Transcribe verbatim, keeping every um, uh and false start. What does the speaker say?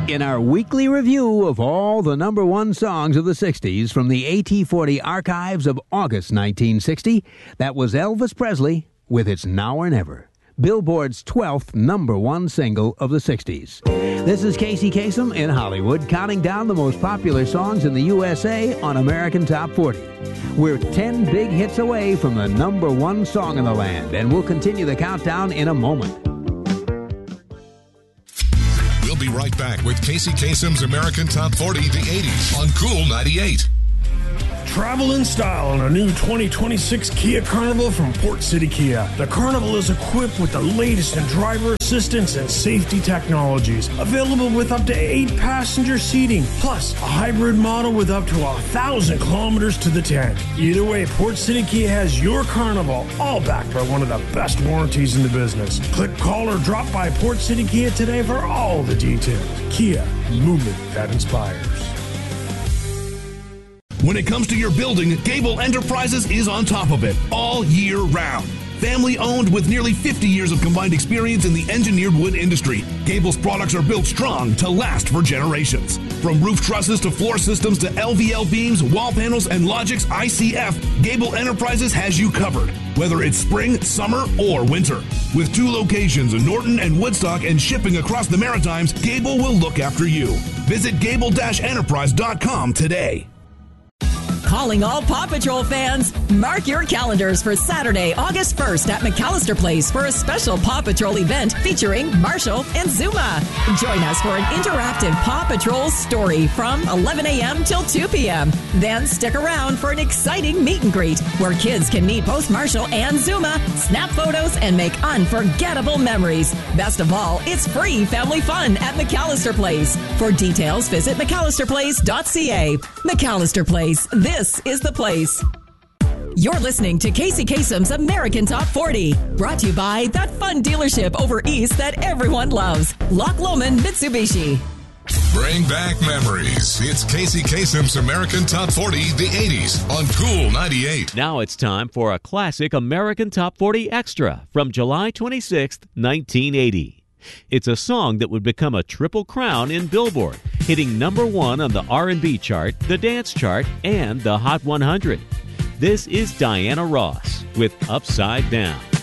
In our weekly review of all the number one songs of the sixties from the A T forty archives of August nineteen sixty, that was Elvis Presley with It's Now or Never, Billboard's twelfth number one single of the sixties. This is Casey Kasem in Hollywood, counting down the most popular songs in the U S A on American Top forty. We're ten big hits away from the number one song in the land, and we'll continue the countdown in a moment. We'll be right back with Casey Kasem's American Top forty, the eighties on Cool ninety-eight. Travel in style in a new twenty twenty-six Kia Carnival from Port City Kia. The Carnival is equipped with the latest in driver assistance and safety technologies. Available with up to eight passenger seating, plus a hybrid model with up to a thousand kilometers to the tank. Either way, Port City Kia has your Carnival, all backed by one of the best warranties in the business. Click, call, or drop by Port City Kia today for all the details. Kia, movement that inspires. When it comes to your building, Gable Enterprises is on top of it all year round. Family owned with nearly fifty years of combined experience in the engineered wood industry, Gable's products are built strong to last for generations. From roof trusses to floor systems to L V L beams, wall panels, and Logix I C F, Gable Enterprises has you covered, whether it's spring, summer, or winter. With two locations in Norton and Woodstock and shipping across the Maritimes, Gable will look after you. Visit gable dash enterprise dot com today. Calling all Paw Patrol fans. Mark your calendars for Saturday, August first at McAllister Place for a special Paw Patrol event featuring Marshall and Zuma. Join us for an interactive Paw Patrol story from eleven a.m. till two p.m. Then stick around for an exciting meet and greet where kids can meet both Marshall and Zuma, snap photos, and make unforgettable memories. Best of all, it's free family fun at McAllister Place. For details, visit mcallister place dot c a. McAllister Place. This This is the place. You're listening to Casey Kasem's American Top forty, brought to you by that fun dealership over east that everyone loves, Loch Lomond Mitsubishi. Bring back memories. It's Casey Kasem's American Top forty, the eighties on Cool ninety-eight. Now it's time for a classic American Top forty Extra from July twenty-sixth, nineteen eighty. It's a song that would become a triple crown in Billboard, hitting number one on the R and B chart, the dance chart, and the Hot one hundred. This is Diana Ross with Upside Down.